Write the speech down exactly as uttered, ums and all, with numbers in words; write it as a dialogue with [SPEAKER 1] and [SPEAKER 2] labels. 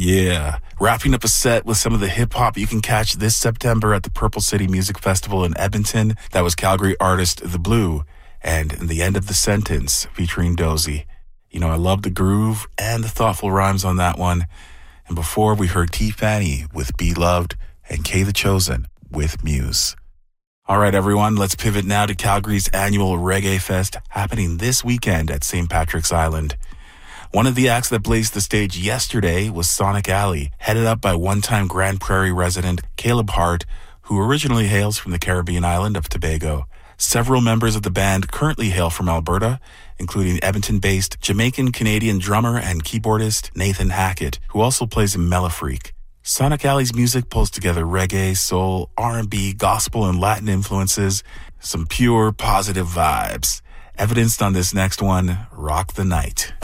[SPEAKER 1] Yeah. Wrapping up a set with some of the hip-hop you can catch this September at the Purple City Music Festival in Edmonton. That was Calgary artist The Blue, and In the End of the Sentence featuring Dozy. You know, I love the groove and the thoughtful rhymes on that one. And before, we heard T. Fanny with Be Loved and Kay the Chosen with Muse. All right, everyone, let's pivot now to Calgary's annual Reggae Fest happening this weekend at Saint Patrick's Island. One of the acts that blazed the stage yesterday was Sonic Alley, headed up by one-time Grand Prairie resident Caleb Hart, who originally hails from the Caribbean island of Tobago. Several members of the band currently hail from Alberta, including Edmonton-based Jamaican-Canadian drummer and keyboardist Nathan Hackett, who also plays in Mellifreak. Sonic Alley's music pulls together reggae, soul, R and B, gospel, and Latin influences, some pure positive vibes. Evidenced on this next one, Rock the Night.